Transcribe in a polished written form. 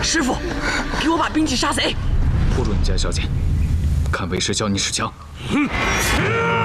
师傅，给我把兵器杀贼！ 护住你家小姐，看为师教你使枪。